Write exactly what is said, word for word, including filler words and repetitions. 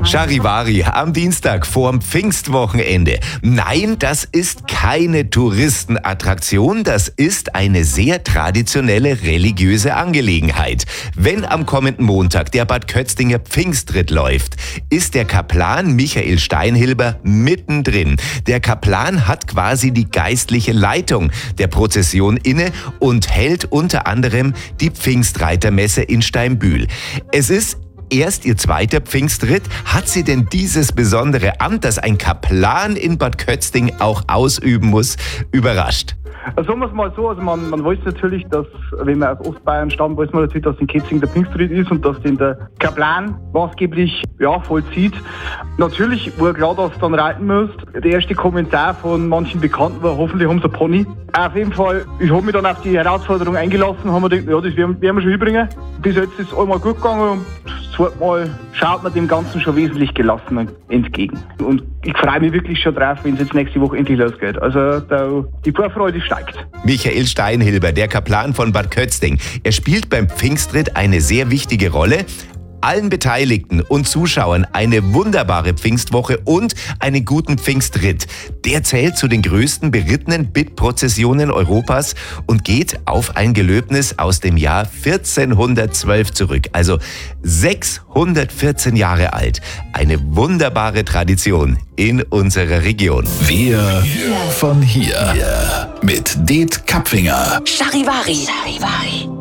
Charivari am Dienstag vorm Pfingstwochenende. Nein, das ist keine Touristenattraktion, das ist eine sehr traditionelle religiöse Angelegenheit. Wenn am kommenden Montag der Bad Kötzinger Pfingstritt läuft, ist der Kaplan Michael Steinhilber mittendrin. Der Kaplan hat quasi die geistliche Leitung der Prozession inne und hält unter anderem die Pfingstreitermesse in Steinbühl. Es ist erst ihr zweiter Pfingstritt. Hat sie denn dieses besondere Amt, das ein Kaplan in Bad Kötzting auch ausüben muss, überrascht? Also sagen wir es mal so, also man, man weiß natürlich, dass, wenn man aus Ostbayern stammt, weiß man natürlich, dass in Kötzing der Pfingstritt ist und dass den der Kaplan maßgeblich ja, vollzieht. Natürlich war klar, dass du dann reiten musst. Der erste Kommentar von manchen Bekannten war, hoffentlich haben sie einen Pony. Auf jeden Fall, ich habe mich dann auf die Herausforderung eingelassen, haben mir gedacht, ja, das werden, werden wir schon hinbringen. Bis jetzt ist es einmal gut gegangen und das zweite Mal schaut man dem Ganzen schon wesentlich gelassener entgegen. Und ich freue mich wirklich schon drauf, wenn es jetzt nächste Woche endlich losgeht. Also da, die Vorfreude steigt. Michael Steinhilber, der Kaplan von Bad Kötzting. Er spielt beim Pfingstritt eine sehr wichtige Rolle. Allen Beteiligten und Zuschauern eine wunderbare Pfingstwoche und einen guten Pfingstritt. Der zählt zu den größten berittenen Bittprozessionen Europas und geht auf ein Gelöbnis aus dem Jahr vierzehnhundertzwölf zurück. Also sechshundertvierzehn Jahre alt. Eine wunderbare Tradition in unserer Region. Wir von hier. Mit Det Kapfinger. Charivari. Charivari.